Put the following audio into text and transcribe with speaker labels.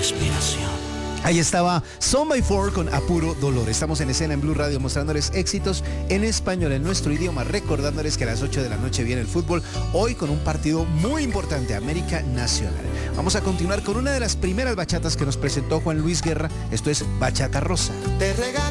Speaker 1: respiración.
Speaker 2: Ahí estaba Son by Four con Apuro Dolor. Estamos en escena en Blue Radio mostrándoles éxitos en español, en nuestro idioma, recordándoles que a las 8 de la noche viene el fútbol, hoy con un partido muy importante, América Nacional. Vamos a continuar con una de las primeras bachatas que nos presentó Juan Luis Guerra. Esto es Bachata Rosa.